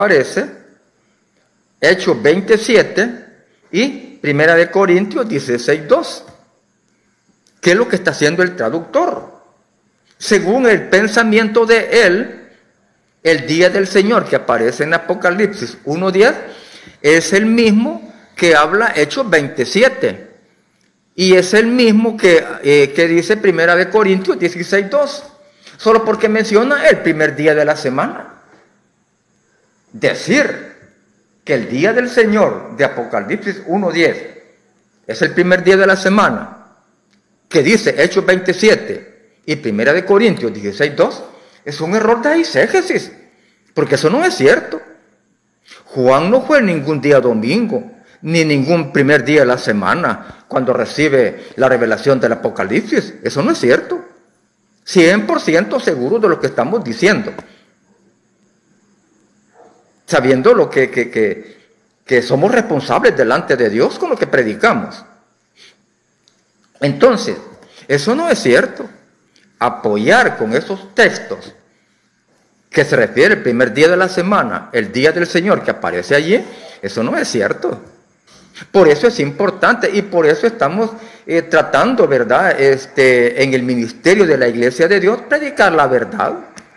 aparece Hechos 27 y Primera de Corintios 16:2. ¿Qué es lo que está haciendo el traductor? Según el pensamiento de él, el día del Señor que aparece en Apocalipsis 1:10 es el mismo que habla Hechos 27. Y es el mismo que dice Primera de Corintios 16:2. Solo porque menciona el primer día de la semana. Decir que el día del Señor de Apocalipsis 1:10 es el primer día de la semana, que dice Hechos 27 y Primera de Corintios 16:2, es un error de eisegesis, porque eso no es cierto. Juan no fue ningún día domingo, ni ningún primer día de la semana cuando recibe la revelación del Apocalipsis. Eso no es cierto. 100% seguro de lo que estamos diciendo, sabiendo lo que somos responsables delante de Dios con lo que predicamos. Entonces, eso no es cierto. Apoyar con esos textos que se refiere al primer día de la semana, el día del Señor que aparece allí, eso no es cierto. Por eso es importante y por eso estamos tratando, ¿verdad?, en el ministerio de la Iglesia de Dios, predicar la verdad.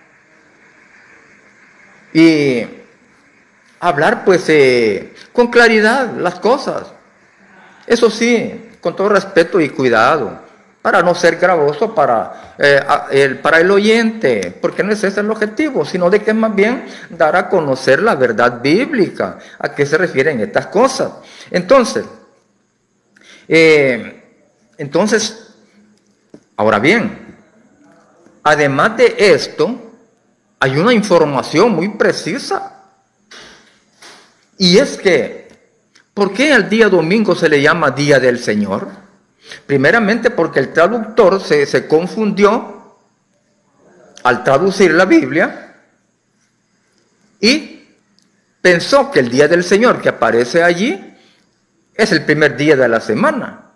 Y hablar, pues, con claridad las cosas. Eso sí, con todo respeto y cuidado, para no ser gravoso para el oyente, porque no es ese el objetivo, sino de que más bien dar a conocer la verdad bíblica, a qué se refieren estas cosas. Entonces, ahora bien, además de esto, hay una información muy precisa. Y es que, ¿por qué al día domingo se le llama Día del Señor? Primeramente porque el traductor se confundió al traducir la Biblia y pensó que el Día del Señor que aparece allí es el primer día de la semana.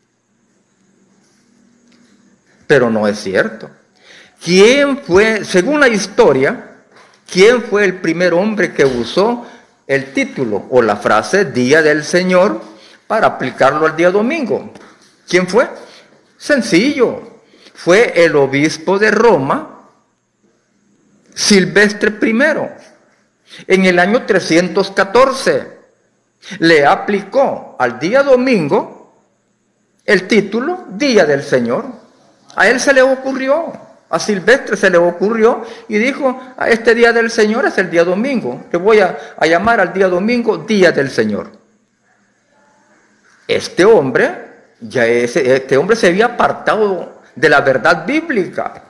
Pero no es cierto. ¿Quién fue, según la historia, quién fue el primer hombre que usó el título o la frase Día del Señor para aplicarlo al día domingo? ¿Quién fue? Sencillo. Fue el obispo de Roma, Silvestre I. En el año 314 le aplicó al día domingo el título Día del Señor. A él se le ocurrió, a Silvestre se le ocurrió y dijo, a este Día del Señor es el día domingo. Le voy a llamar al día domingo Día del Señor. Este hombre se había apartado de la verdad bíblica.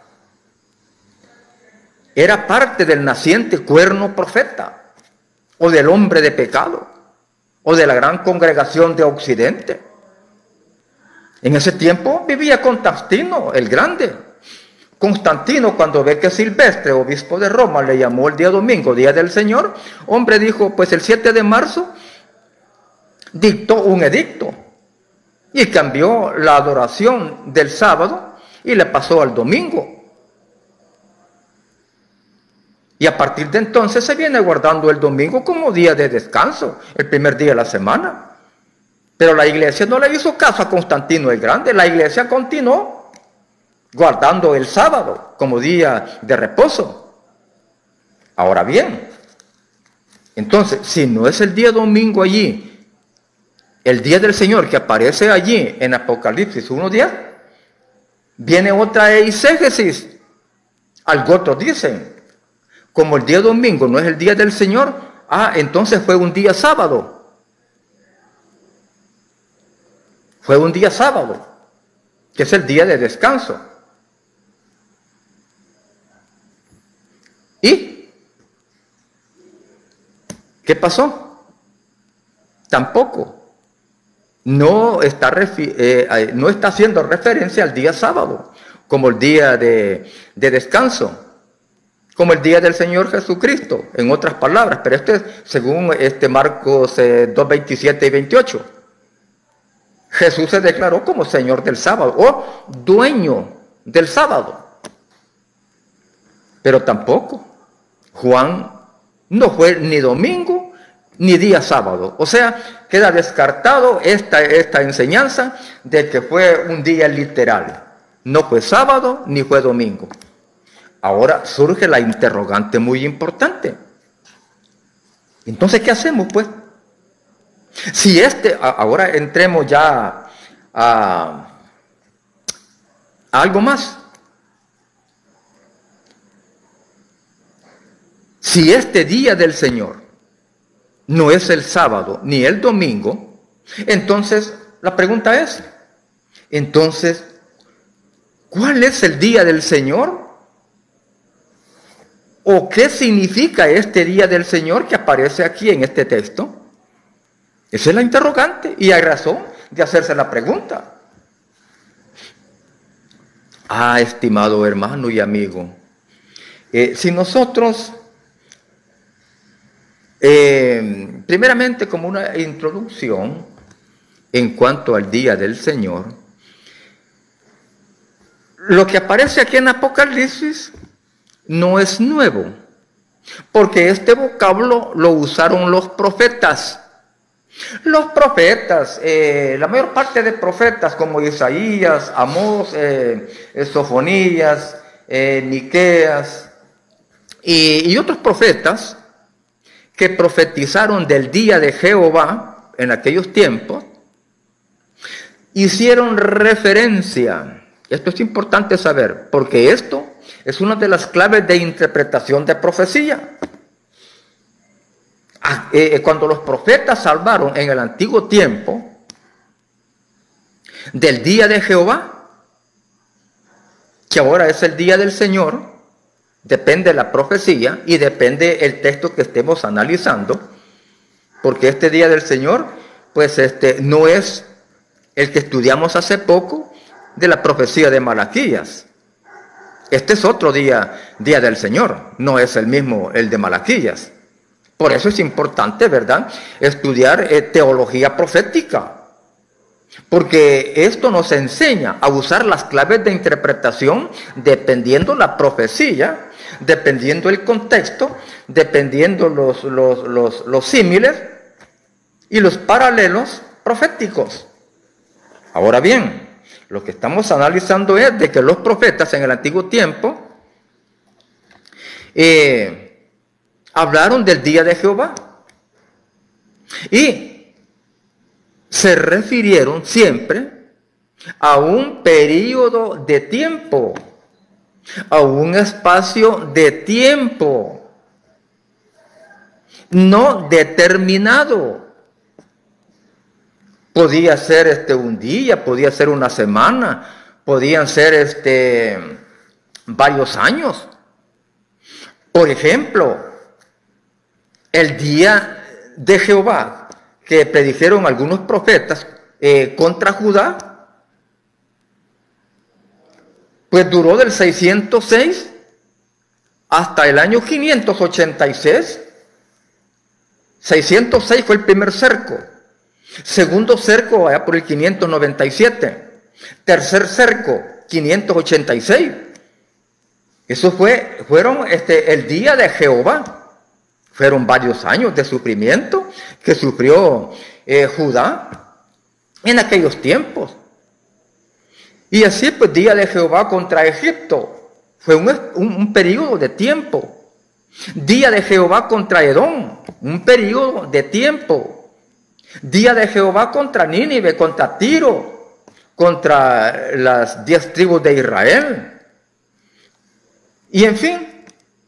Era parte del naciente cuerno profeta, o del hombre de pecado, o de la gran congregación de Occidente. En ese tiempo vivía Constantino el Grande. Constantino, cuando ve que Silvestre, obispo de Roma, le llamó el día domingo, Día del Señor, hombre dijo, pues el 7 de marzo dictó un edicto y cambió la adoración del sábado y le pasó al domingo. Y a partir de entonces se viene guardando el domingo como día de descanso, el primer día de la semana. Pero la iglesia no le hizo caso a Constantino el Grande, la iglesia continuó guardando el sábado como día de reposo. Ahora bien, entonces, si no es el día domingo allí, el día del Señor que aparece allí en Apocalipsis 1:10, viene otra eisegesis. Algunos dicen, como el día domingo no es el día del Señor, entonces fue un día sábado. Fue un día sábado, que es el día de descanso. ¿Y qué pasó? Tampoco. No está haciendo referencia al día sábado, como el día de descanso, como el día del Señor Jesucristo, en otras palabras, pero esto es según Marcos 2:27 y 28. Jesús se declaró como Señor del sábado, o dueño del sábado. Pero tampoco Juan No fue ni domingo ni día sábado. O sea, queda descartado esta enseñanza de que fue un día literal. No fue sábado ni fue domingo. Ahora surge la interrogante muy importante. Entonces, ¿qué hacemos, pues? Si ahora entremos ya a algo más. Si este día del Señor no es el sábado ni el domingo, entonces la pregunta es, entonces, ¿cuál es el día del Señor? ¿O qué significa este día del Señor que aparece aquí en este texto? Esa es la interrogante y hay razón de hacerse la pregunta. Estimado hermano y amigo, si nosotros, primeramente como una introducción en cuanto al día del Señor, lo que aparece aquí en Apocalipsis no es nuevo, porque este vocablo lo usaron los profetas. Los profetas, la mayor parte de profetas como Isaías, Amós, Sofonías, Miqueas y otros profetas que profetizaron del día de Jehová en aquellos tiempos, hicieron referencia. Esto es importante saber, porque esto es una de las claves de interpretación de profecía. Cuando los profetas hablaron en el antiguo tiempo del día de Jehová, que ahora es el día del Señor, depende la profecía y depende el texto que estemos analizando, porque este día del Señor, pues no es el que estudiamos hace poco de la profecía de Malaquías. Este es otro día del Señor, no es el mismo el de Malaquías. Por eso es importante, ¿verdad?, estudiar teología profética, porque esto nos enseña a usar las claves de interpretación dependiendo la profecía, dependiendo el contexto, dependiendo los símiles y los paralelos proféticos. Ahora bien, lo que estamos analizando es de que los profetas en el antiguo tiempo hablaron del día de Jehová y se refirieron siempre a un periodo de tiempo, a un espacio de tiempo no determinado. Podía ser un día, podía ser una semana, podían ser varios años. Por ejemplo, el día de Jehová que predijeron algunos profetas contra Judá, pues duró del 606 hasta el año 586. 606 fue el primer cerco. Segundo cerco allá por el 597. Tercer cerco, 586. Eso fueron el día de Jehová. Fueron varios años de sufrimiento que sufrió Judá en aquellos tiempos. Y así, pues, día de Jehová contra Egipto. Fue un periodo de tiempo. Día de Jehová contra Edom. Un periodo de tiempo. Día de Jehová contra Nínive, contra Tiro, contra las 10 tribus de Israel. Y en fin,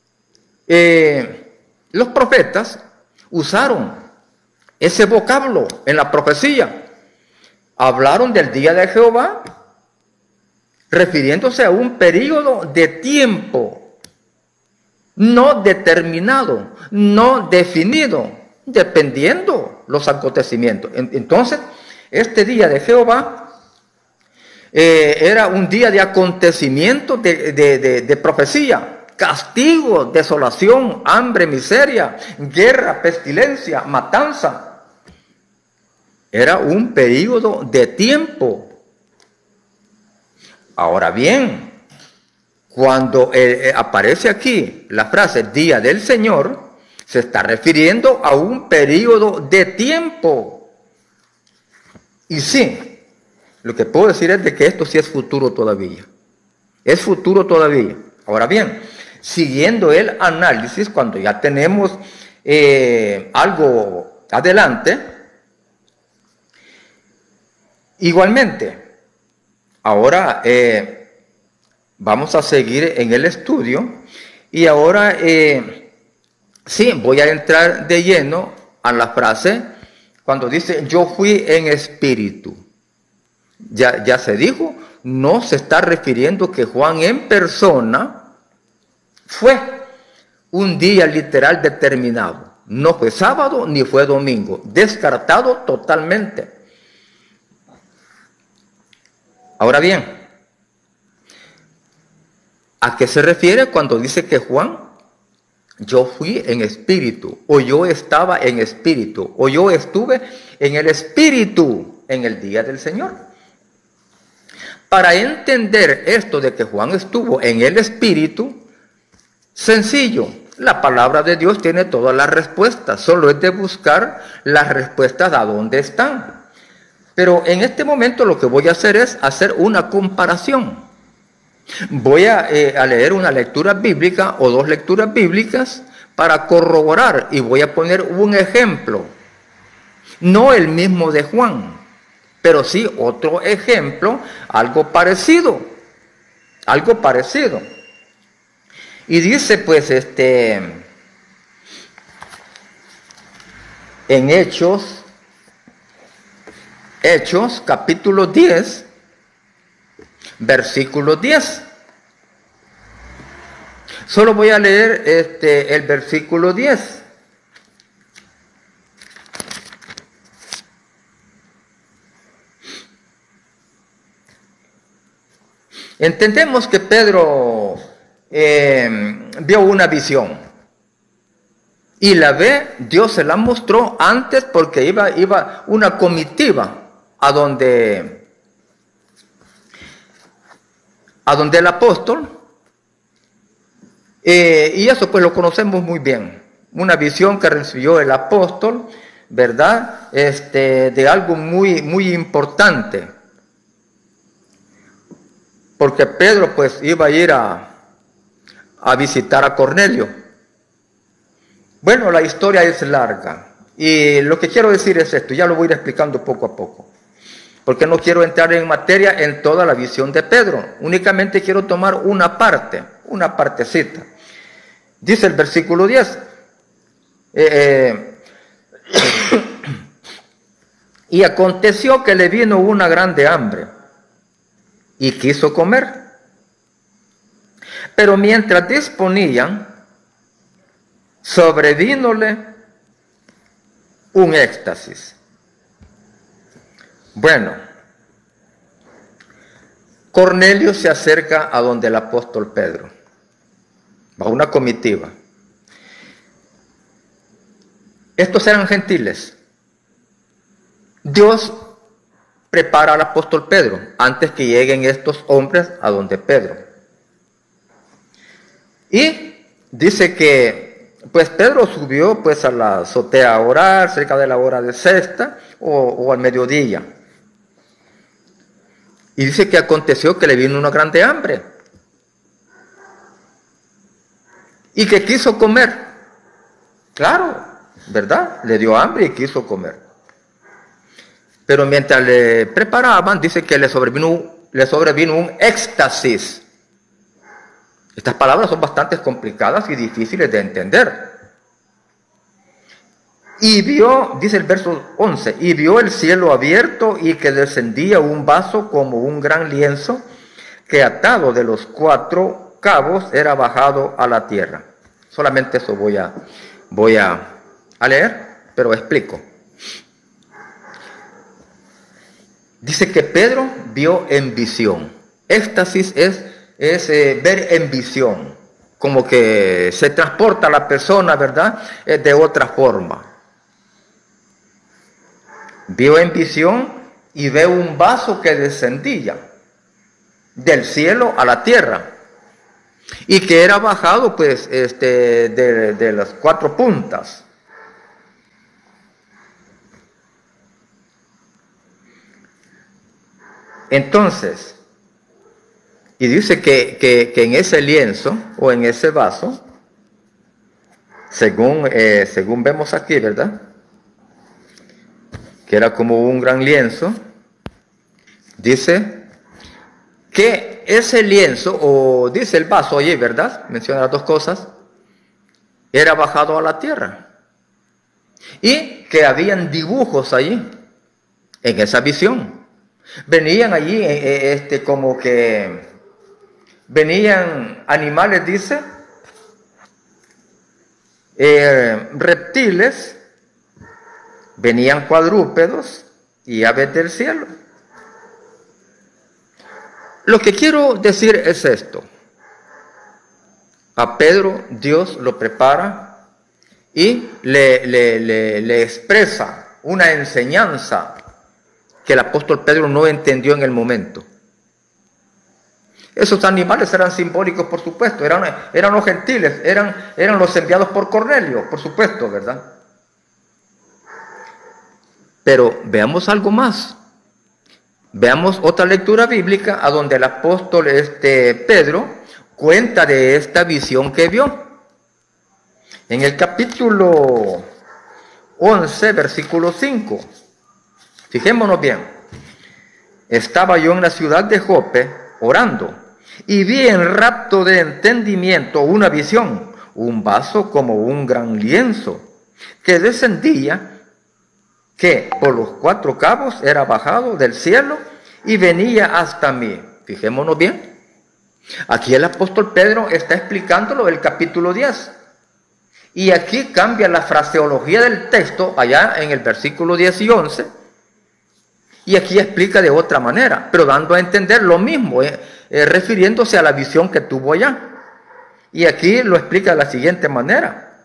los profetas usaron ese vocablo en la profecía. Hablaron del día de Jehová, refiriéndose a un periodo de tiempo no determinado, no definido, dependiendo los acontecimientos. Entonces, este día de Jehová era un día de acontecimiento de profecía, castigo, desolación, hambre, miseria, guerra, pestilencia, matanza. Era un periodo de tiempo. Ahora bien, cuando aparece aquí la frase día del Señor, Se está refiriendo a un periodo de tiempo. Y sí, lo que puedo decir es de que esto sí es futuro todavía. Es futuro todavía. Ahora bien, siguiendo el análisis, cuando ya tenemos algo adelante, igualmente, ahora vamos a seguir en el estudio y ahora sí, voy a entrar de lleno a la frase cuando dice yo fui en espíritu. Ya se dijo, no se está refiriendo que Juan en persona fue un día literal determinado. No fue sábado ni fue domingo. Descartado totalmente. Ahora bien, ¿a qué se refiere cuando dice que Juan, yo fui en espíritu, o yo estaba en espíritu, o yo estuve en el espíritu en el día del Señor? Para entender esto de que Juan estuvo en el espíritu, sencillo, la palabra de Dios tiene todas las respuestas, solo es de buscar las respuestas a dónde están. Pero en este momento lo que voy a hacer es hacer una comparación. Voy a leer una lectura bíblica o dos lecturas bíblicas para corroborar y voy a poner un ejemplo. No el mismo de Juan, pero sí otro ejemplo, algo parecido. Algo parecido. Y dice pues en Hechos capítulo 10, versículo 10. Solo voy a leer el versículo 10. Entendemos que Pedro vio una visión. Y la ve, Dios se la mostró antes porque iba una comitiva a donde el apóstol. Y eso pues lo conocemos muy bien. Una visión que recibió el apóstol, ¿verdad? De algo muy, muy importante. Porque Pedro pues iba a ir a visitar a Cornelio. Bueno, la historia es larga. Y lo que quiero decir es esto, ya lo voy a ir explicando poco a poco. Porque no quiero entrar en materia en toda la visión de Pedro. Únicamente quiero tomar una parte, una partecita. Dice el versículo 10. Y aconteció que le vino una grande hambre y quiso comer. Pero mientras disponían, sobrevínole un éxtasis. Bueno, Cornelio se acerca a donde el apóstol Pedro, va una comitiva. Estos eran gentiles. Dios prepara al apóstol Pedro antes que lleguen estos hombres a donde Pedro. Y dice que pues Pedro subió pues a la azotea a orar cerca de la hora de sexta o al mediodía. Y dice que aconteció que le vino una grande hambre y que quiso comer. Claro, ¿verdad? Le dio hambre y quiso comer. Pero mientras le preparaban, dice que le sobrevino un éxtasis. Estas palabras son bastante complicadas y difíciles de entender. Y vio, dice el verso 11, y vio el cielo abierto y que descendía un vaso como un gran lienzo que atado de los 4 cabos era bajado a la tierra. Solamente eso voy a leer, pero explico. Dice que Pedro vio en visión. Éxtasis es ver en visión, como que se transporta a la persona, ¿verdad? De otra forma. Vio en visión y ve un vaso que descendía del cielo a la tierra. y que era bajado pues de las 4 puntas. Entonces, y dice que en ese lienzo o en ese vaso, según vemos aquí, ¿verdad? Que era como un gran lienzo, dice que ese lienzo, o dice el vaso allí, ¿verdad? Menciona las dos cosas, era bajado a la tierra. Y que habían dibujos allí, en esa visión. Venían allí, como que venían animales, dice, reptiles, venían cuadrúpedos y aves del cielo. Lo que quiero decir es esto. A Pedro Dios lo prepara y le expresa una enseñanza que el apóstol Pedro no entendió en el momento. Esos animales eran simbólicos, por supuesto, eran los gentiles, eran los enviados por Cornelio, por supuesto, ¿verdad? Pero veamos algo más. Veamos otra lectura bíblica a donde el apóstol Pedro cuenta de esta visión que vio. En el capítulo 11, versículo 5. Fijémonos bien. Estaba yo en la ciudad de Jope orando y vi en rapto de entendimiento una visión, un vaso como un gran lienzo que descendía, que por los 4 cabos era bajado del cielo y venía hasta mí. Fijémonos bien. Aquí el apóstol Pedro está explicándolo del capítulo 10. Y aquí cambia la fraseología del texto allá en el versículo 10 y 11. Y aquí explica de otra manera, pero dando a entender lo mismo, refiriéndose a la visión que tuvo allá. Y aquí lo explica de la siguiente manera.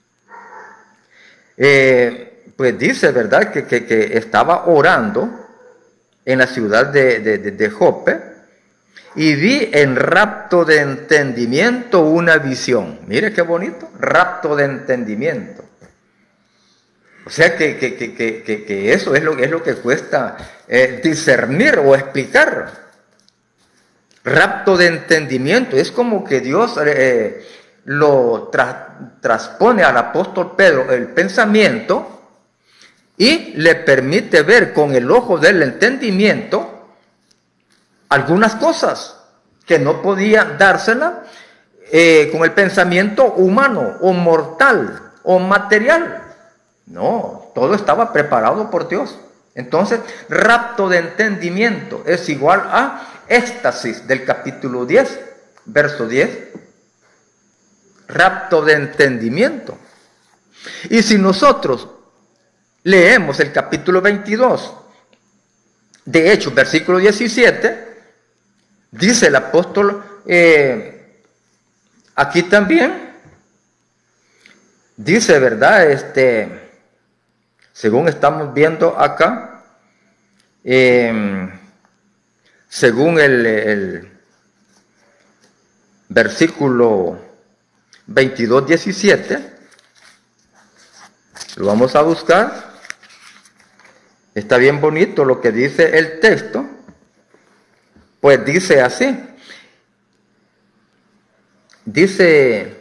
Pues dice, ¿verdad?, que estaba orando en la ciudad de Jope y vi en rapto de entendimiento una visión. Mire qué bonito, rapto de entendimiento. O sea que eso es lo que cuesta discernir o explicar. Rapto de entendimiento, es como que Dios lo transpone al apóstol Pedro el pensamiento y le permite ver con el ojo del entendimiento algunas cosas que no podía dársela con el pensamiento humano o mortal o material. No, todo estaba preparado por Dios. Entonces, rapto de entendimiento es igual a éxtasis del capítulo 10, verso 10. Rapto de entendimiento. Y si nosotros leemos el capítulo 22, de Hechos, versículo 17, dice el apóstol, aquí también, dice, ¿verdad? Según estamos viendo acá, según el versículo 22, 17, lo vamos a buscar. Está bien bonito lo que dice el texto, pues dice así. Dice,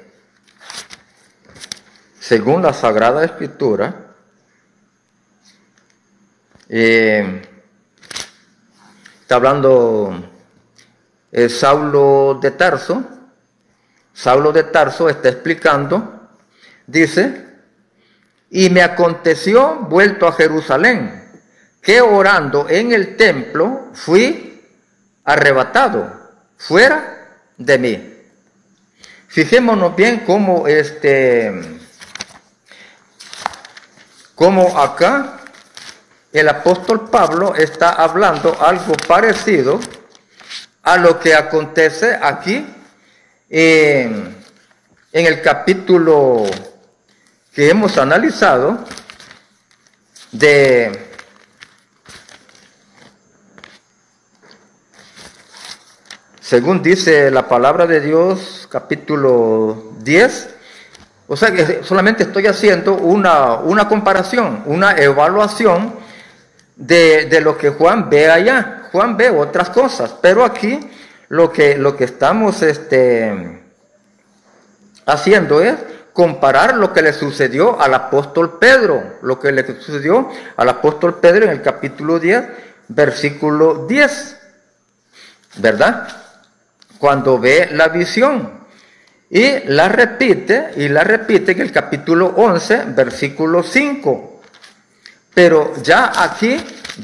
según la Sagrada Escritura, está hablando Saulo de Tarso. Saulo de Tarso está explicando, dice, y me aconteció, vuelto a Jerusalén, que orando en el templo fui arrebatado fuera de mí. Fijémonos bien cómo acá el apóstol Pablo está hablando algo parecido a lo que acontece aquí en el capítulo que hemos analizado según dice la palabra de Dios, capítulo 10. O sea que solamente estoy haciendo una comparación, una evaluación de lo que Juan ve allá. Juan ve otras cosas, pero aquí lo que estamos haciendo es comparar lo que le sucedió al apóstol Pedro, lo que le sucedió al apóstol Pedro en el capítulo 10, versículo 10, ¿verdad? Cuando ve la visión y la repite en el capítulo 11, versículo 5. Pero ya aquí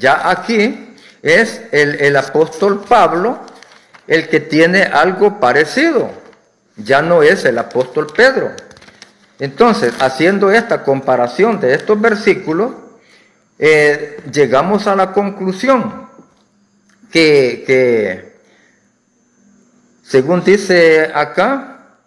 es el apóstol Pablo el que tiene algo parecido, ya no es el apóstol Pedro. Entonces, haciendo esta comparación de estos versículos, llegamos a la conclusión que según dice acá,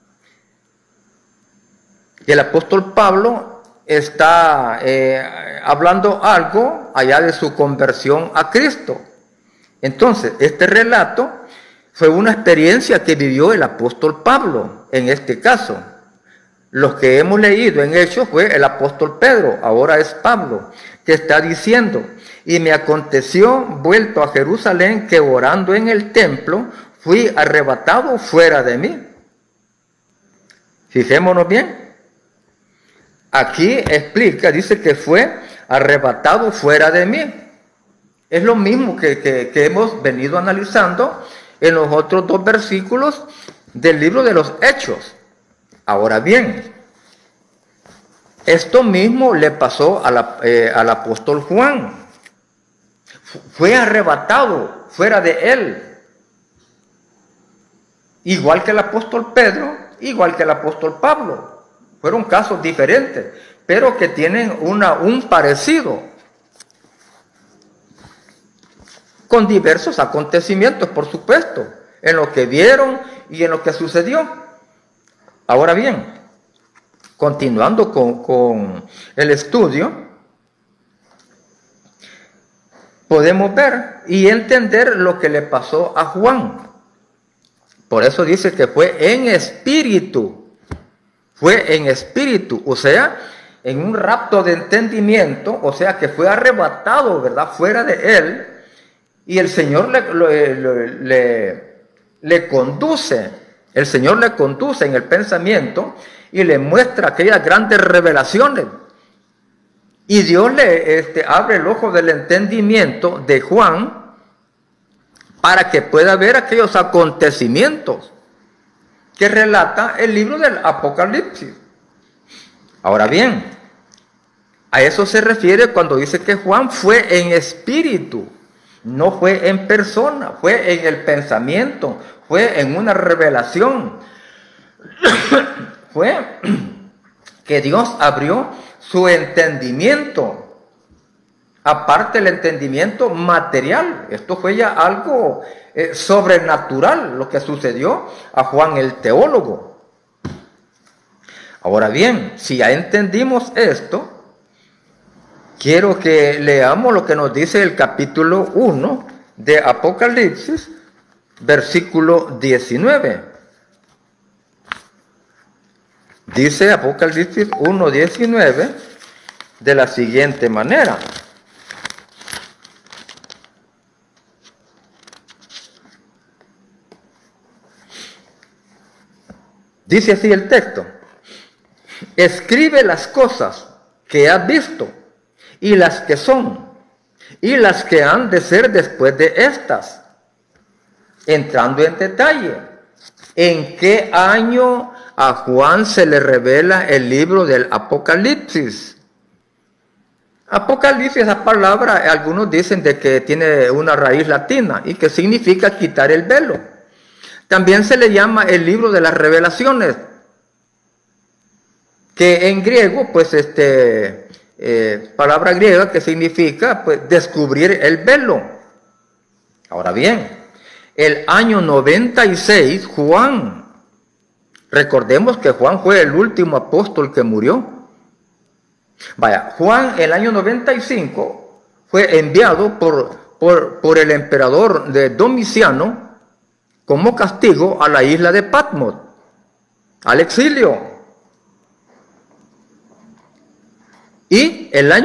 el apóstol Pablo está hablando algo allá de su conversión a Cristo. Entonces, este relato fue una experiencia que vivió el apóstol Pablo en este caso. Los que hemos leído en Hechos fue el apóstol Pedro, ahora es Pablo, que está diciendo: y me aconteció, vuelto a Jerusalén, que orando en el templo, fui arrebatado fuera de mí. Fijémonos bien. Aquí explica, dice que fue arrebatado fuera de mí. Es lo mismo que hemos venido analizando en los otros dos versículos del libro de los Hechos. Ahora bien, esto mismo le pasó al apóstol Juan. Fue arrebatado fuera de él. Igual que el apóstol Pedro, igual que el apóstol Pablo. Fueron casos diferentes, pero que tienen un parecido, con diversos acontecimientos, por supuesto, en lo que vieron y en lo que sucedió. Ahora bien, continuando con el estudio, podemos ver y entender lo que le pasó a Juan. Por eso dice que fue en espíritu. Fue en espíritu, o sea, en un rapto de entendimiento, o sea, que fue arrebatado, ¿verdad?, fuera de él, y el Señor le conduce, el Señor le conduce en el pensamiento y le muestra aquellas grandes revelaciones. Y Dios le abre el ojo del entendimiento de Juan para que pueda ver aquellos acontecimientos que relata el libro del Apocalipsis. Ahora bien, a eso se refiere cuando dice que Juan fue en espíritu, no fue en persona, fue en el pensamiento, fue en una revelación. Fue que Dios abrió su entendimiento, aparte del entendimiento material. Esto fue ya algo sobrenatural, lo que sucedió a Juan el teólogo. Ahora bien, si ya entendimos esto, quiero que leamos lo que nos dice el capítulo 1 de Apocalipsis, versículo 19. Dice Apocalipsis 1:19 de la siguiente manera: dice así el texto: escribe las cosas que has visto, y las que son, y las que han de ser después de estas, entrando en detalle. ¿En qué año a Juan se le revela el libro del Apocalipsis? Apocalipsis, esa palabra, algunos dicen de que tiene una raíz latina y que significa quitar el velo. También se le llama el libro de las revelaciones, que en griego, pues, palabra griega que significa, pues, descubrir el velo. Ahora bien, el año 96, Juan, recordemos que Juan fue el último apóstol que murió. Vaya, Juan, el año 95, fue enviado por el emperador de Domiciano como castigo a la isla de Patmos. al exilio. Y el año